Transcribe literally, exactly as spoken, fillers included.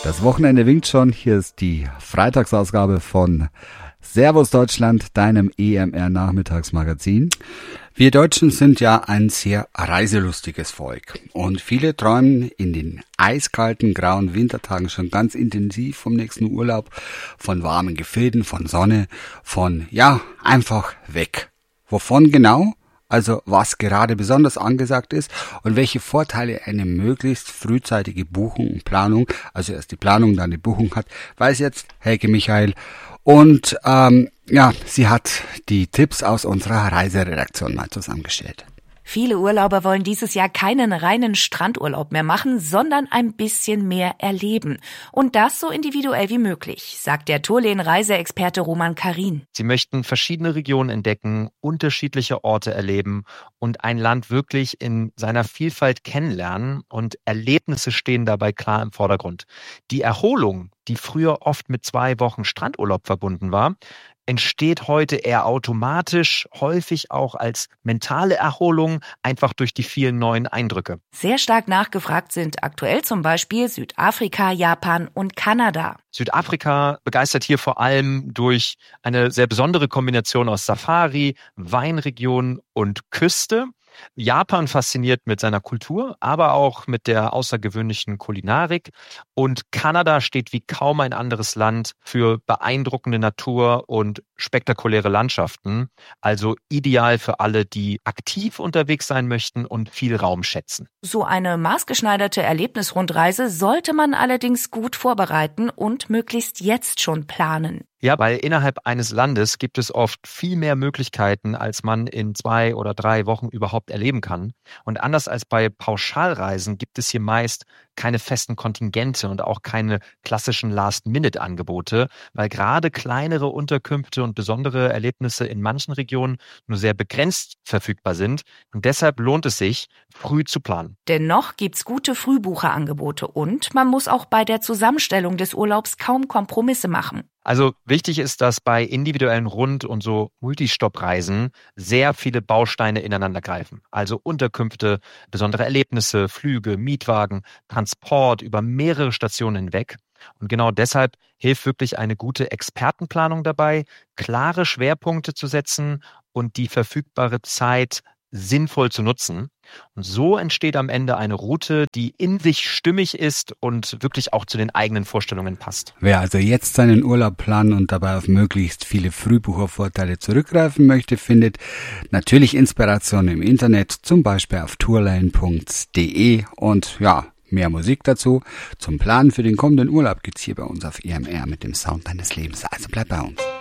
Das Wochenende winkt schon. Hier ist die Freitagsausgabe von Servus Deutschland, deinem E M R-Nachmittagsmagazin. Wir Deutschen sind ja ein sehr reiselustiges Volk und viele träumen in den eiskalten, grauen Wintertagen schon ganz intensiv vom nächsten Urlaub, von warmen Gefilden, von Sonne, von, ja, einfach weg. Wovon genau? Also was gerade besonders angesagt ist und welche Vorteile eine möglichst frühzeitige Buchung und Planung, also erst die Planung, dann die Buchung hat, weiß jetzt Helge Michael. Und ähm, ja, sie hat die Tipps aus unserer Reiseredaktion mal zusammengestellt. Viele Urlauber wollen dieses Jahr keinen reinen Strandurlaub mehr machen, sondern ein bisschen mehr erleben. Und das so individuell wie möglich, sagt der Tourlen-Reiseexperte Roman Karin. Sie möchten verschiedene Regionen entdecken, unterschiedliche Orte erleben und ein Land wirklich in seiner Vielfalt kennenlernen. Und Erlebnisse stehen dabei klar im Vordergrund. Die Erholung, die früher oft mit zwei Wochen Strandurlaub verbunden war, entsteht heute eher automatisch, häufig auch als mentale Erholung, einfach durch die vielen neuen Eindrücke. Sehr stark nachgefragt sind aktuell zum Beispiel Südafrika, Japan und Kanada. Südafrika begeistert hier vor allem durch eine sehr besondere Kombination aus Safari, Weinregion und Küste. Japan fasziniert mit seiner Kultur, aber auch mit der außergewöhnlichen Kulinarik. Und Kanada steht wie kaum ein anderes Land für beeindruckende Natur und spektakuläre Landschaften. Also ideal für alle, die aktiv unterwegs sein möchten und viel Raum schätzen. So eine maßgeschneiderte Erlebnisrundreise sollte man allerdings gut vorbereiten und möglichst jetzt schon planen. Ja, weil innerhalb eines Landes gibt es oft viel mehr Möglichkeiten, als man in zwei oder drei Wochen überhaupt erleben kann. Und anders als bei Pauschalreisen gibt es hier meist keine festen Kontingente und auch keine klassischen Last-Minute-Angebote, weil gerade kleinere Unterkünfte und besondere Erlebnisse in manchen Regionen nur sehr begrenzt verfügbar sind. Und deshalb lohnt es sich, früh zu planen. Dennoch gibt's gute Frühbucherangebote und man muss auch bei der Zusammenstellung des Urlaubs kaum Kompromisse machen. Also wichtig ist, dass bei individuellen Rund- und so Multistop-Reisen sehr viele Bausteine ineinander greifen. Also Unterkünfte, besondere Erlebnisse, Flüge, Mietwagen, Transport über mehrere Stationen hinweg. Und genau deshalb hilft wirklich eine gute Expertenplanung dabei, klare Schwerpunkte zu setzen und die verfügbare Zeit sinnvoll zu nutzen. Und so entsteht am Ende eine Route, die in sich stimmig ist und wirklich auch zu den eigenen Vorstellungen passt. Wer also jetzt seinen Urlaub planen und dabei auf möglichst viele Frühbuchervorteile zurückgreifen möchte, findet natürlich Inspiration im Internet, zum Beispiel auf tourlen punkt de und ja, mehr Musik dazu. Zum Planen für den kommenden Urlaub gibt's hier bei uns auf E M R mit dem Sound deines Lebens. Also bleibt bei uns.